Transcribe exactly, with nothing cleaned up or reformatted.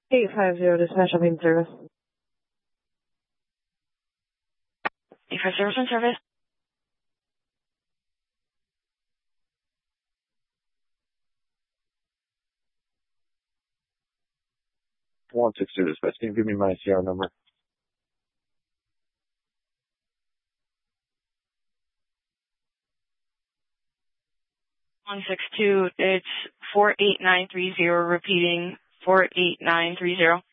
eight five zero dispatch shopping service. eight five zero in service. one six two dispatch. Can you give me my C R number? one six two, it's four eight nine three zero, repeating four eight nine three zero.